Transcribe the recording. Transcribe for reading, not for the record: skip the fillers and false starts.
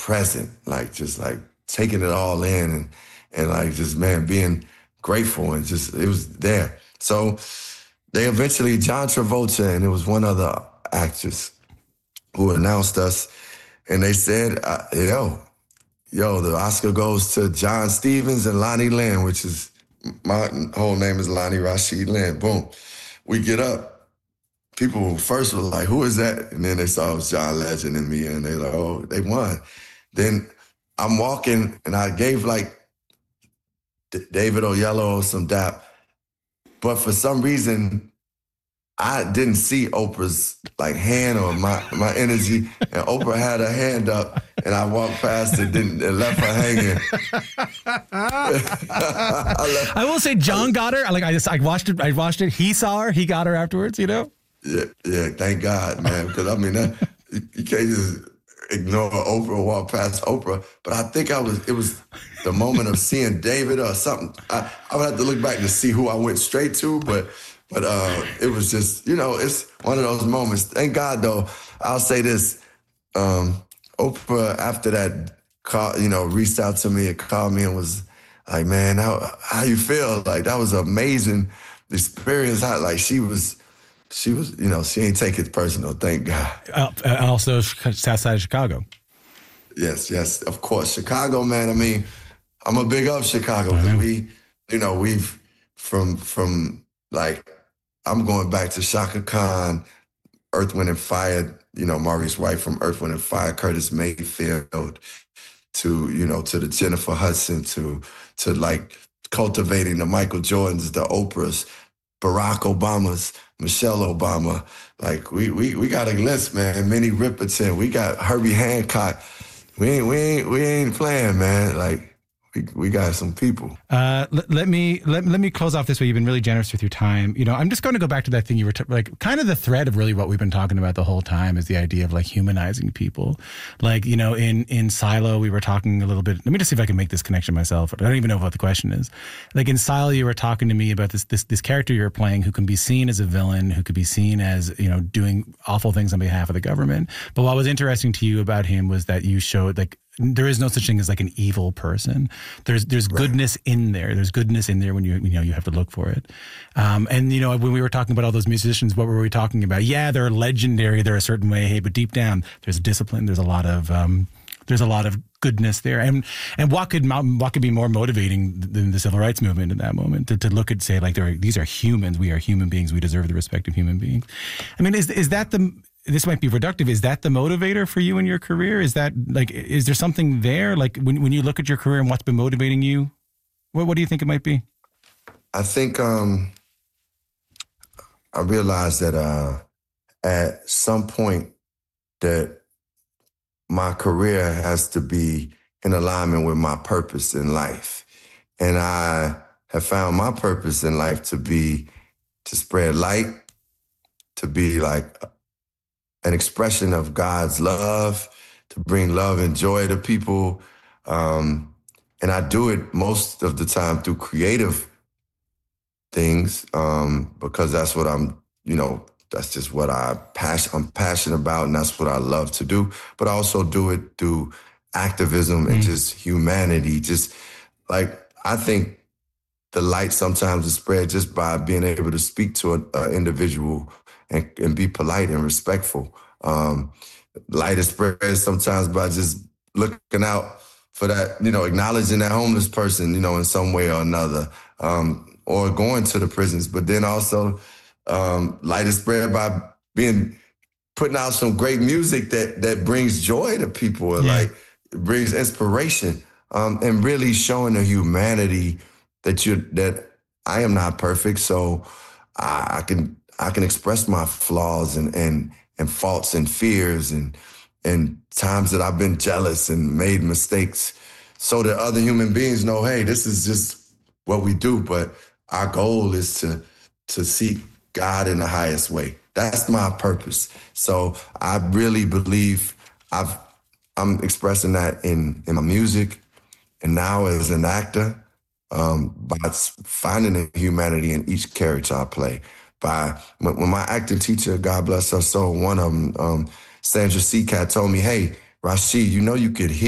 present, like just like taking it all in and like just, man, being grateful and just, it was there. So they eventually, John Travolta and it was one other actress who announced us, and they said, the Oscar goes to John Stevens and Lonnie Lynn, which is, my whole name is Lonnie Rashid Lynn. Boom. We get up. People first were like, who is that? And then they saw it was John Legend and me, and they like, oh, they won. Then I'm walking, and I gave like David Oyelowo some dap, but for some reason, I didn't see Oprah's like hand or my energy, and Oprah had her hand up, and I walked past it and left her hanging. I will say, John got her. Like I watched it. He saw her. He got her afterwards. You know. Yeah. Thank God, man. Because I mean, you can't just ignore Oprah or walk past Oprah. But I think it was the moment of seeing David or something. I would have to look back to see who I went straight to, but it was just, it's one of those moments. Thank God, though. I'll say this. Oprah, after that, reached out to me and called me and was like, man, how you feel? Like, that was an amazing experience. She ain't take it personal, thank God. Also, south side of Chicago. Yes, of course. Chicago, man, I mean, I'm a big up Chicago. We've from like, I'm going back to Shaka Khan, Earth, Wind & Fire, Maurice White from Earth, Wind & Fire, Curtis Mayfield, to the Jennifer Hudson, to like cultivating the Michael Jordans, the Oprahs, Barack Obamas, Michelle Obama. Like we got a list, man. Minnie Riperton, we got Herbie Hancock. We ain't playing, man. Like we got some people. Let me close off this way. You've been really generous with your time. I'm just going to go back to that thing you were like, kind of the thread of really what we've been talking about the whole time is the idea of like humanizing people. Like, in Silo, we were talking a little bit. Let me just see if I can make this connection myself. I don't even know what the question is. Like in Silo, you were talking to me about this character you're playing who can be seen as a villain, who could be seen as, doing awful things on behalf of the government. But what was interesting to you about him was that you showed like, there is no such thing as like an evil person. There's goodness in there. There's goodness in there when you have to look for it. And when we were talking about all those musicians, what were we talking about? Yeah, they're legendary. They're a certain way. Hey, but deep down, there's discipline. There's a lot of goodness there. And what could be more motivating than the civil rights movement in that moment to look at, say, like these are humans. We are human beings. We deserve the respect of human beings. I mean, is that this might be reductive. Is that the motivator for you in your career? Is that like, is there something there? Like when you look at your career and what's been motivating you, what do you think it might be? I think I realized that at some point that my career has to be in alignment with my purpose in life. And I have found my purpose in life to spread light, to be like an expression of God's love, to bring love and joy to people. And I do it most of the time through creative things because that's what that's just what I'm passionate about, and that's what I love to do. But I also do it through activism and just humanity. Just like, I think the light sometimes is spread just by being able to speak to an individual and be polite and respectful. Light is spread sometimes by just looking out for that, acknowledging that homeless person, in some way or another, or going to the prisons. But then also light is spread by putting out some great music that brings joy to people, and like it brings inspiration, and really showing the humanity that I am not perfect, so I can express my flaws and faults and fears and times that I've been jealous and made mistakes, so that other human beings know, hey, this is just what we do. But our goal is to seek God in the highest way. That's my purpose. So I really believe I'm expressing that in my music, and now as an actor, by finding the humanity in each character I play. When my acting teacher, God bless her soul, one of them, Sandra Seacat, told me, hey, Rashid, you could hear